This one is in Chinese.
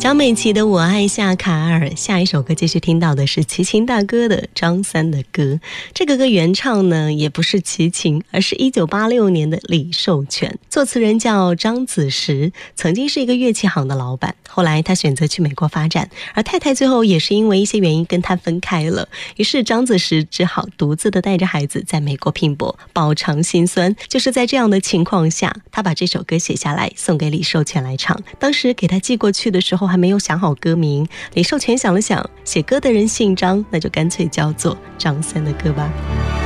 张美琪的《我爱夏卡尔》，下一首歌继续听到的是齐秦大哥的张三的歌。这个歌原唱呢也不是齐秦，而是1986年的李寿全，作词人叫张子时，曾经是一个乐器行的老板，后来他选择去美国发展，而太太最后也是因为一些原因跟他分开了，于是张子时只好独自的带着孩子在美国拼搏，饱尝辛酸。就是在这样的情况下，他把这首歌写下来送给李寿全来唱。当时给他寄过去的时候还没有想好歌名，李寿全想了想，写歌的人姓张，那就干脆叫做张三的歌吧。